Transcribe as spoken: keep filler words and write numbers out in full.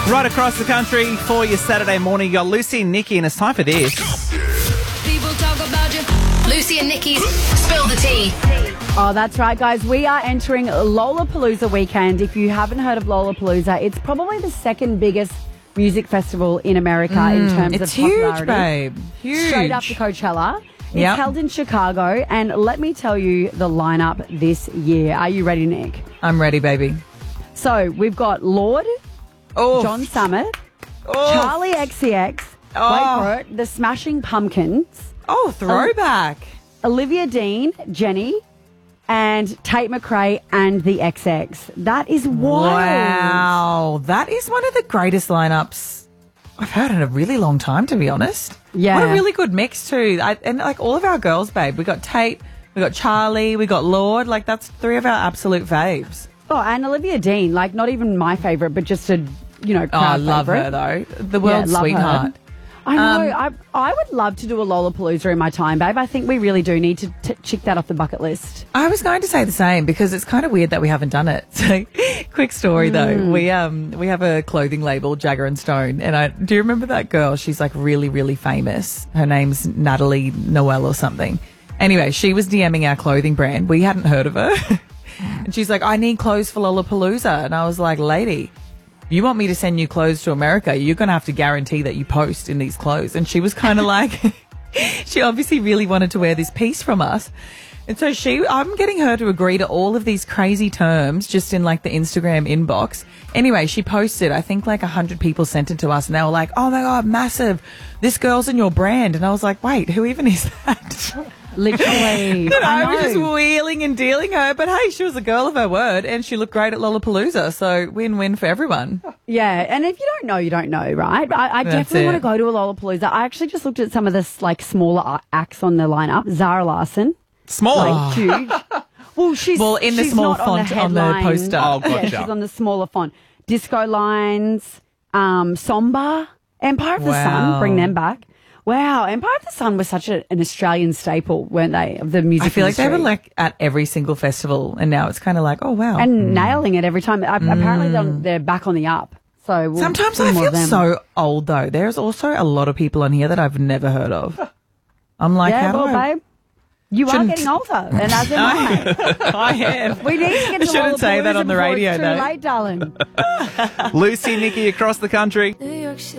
Right across the country for your Saturday morning. You got Lucy and Nikki, and it's time for this. People talk about you. Lucy and Nikki's Spill the Tea. Oh, that's right, guys. We are entering Lollapalooza weekend. If you haven't heard of Lollapalooza, it's probably the second biggest music festival in America mm, in terms it's of popularity. Huge, babe. Huge. Straight up to Coachella. It's yep. held in Chicago, and let me tell you the lineup this year. Are you ready, Nick? I'm ready, baby. So we've got Lorde, Oof. John Summit, Oof. Charlie X C X, Oh. wait for it, the Smashing Pumpkins. Oh, throwback. Olivia Dean, Jenny, and Tate McRae and the X X. That is wild. Wow. That is one of the greatest lineups I've heard in a really long time, to be honest. Yeah. What a really good mix, too. I, and, like, all of our girls, babe. We got Tate, we got Charlie, we got Lorde. Like, that's three of our absolute faves. Oh, and Olivia Dean, like, not even my favourite, but just a, you know, crowd Oh, I love favourite. her, though. The world's Yeah, love sweetheart. her. I know. Um, I I would love to do a Lollapalooza in my time, babe. I think we really do need to t- check that off the bucket list. I was going to say the same because it's kind of weird that we haven't done it. So, quick story though, Mm. we um we have a clothing label, Jagger and Stone, and I do you remember that girl? She's like really really famous. Her name's Natalie Noel or something. Anyway, she was DMing our clothing brand. We hadn't heard of her, and she's like, "I need clothes for Lollapalooza," and I was like, "Lady, you want me to send you clothes to America, you're going to have to guarantee that you post in these clothes." And she was kind of like, she obviously really wanted to wear this piece from us. And so she, I'm getting her to agree to all of these crazy terms just in like the Instagram inbox. Anyway, she posted, I think like a hundred people sent it to us and they were like, "Oh my God, massive. This girl's in your brand." And I was like, wait, who even is that? Literally. I, I was just know. wheeling and dealing her, but hey, she was a girl of her word and she looked great at Lollapalooza, so win-win for everyone. Yeah, and if you don't know, you don't know, right? I, I That's definitely it. want to go to a Lollapalooza. I actually just looked at some of this like smaller a- acts on the lineup. Zara Larson, Small. like huge. Well, she's Well, in the she's small not on font the on the headline. poster. Oh, Yeah, gotcha. she's on the smaller font. Disco Lines, um, Somba, Empire of the Sun. Wow. Bring them back. Wow, Empire of the Sun was such a, an Australian staple, weren't they? Of the music I feel like they industry. were like at every single festival, and now it's kind of like, oh wow. and nailing it every time. A- Apparently, they're, they're back on the up. So we'll Sometimes see I more feel of them. so old though. There's also a lot of people on here that I've never heard of. I'm like, Yeah, how well, do I? babe, you are Shouldn't- getting older, and as am I. I am. We need to get to I shouldn't say that Lollapalooza on the before radio, it's too though. late, darling. Lucy, Nikki across the country. New York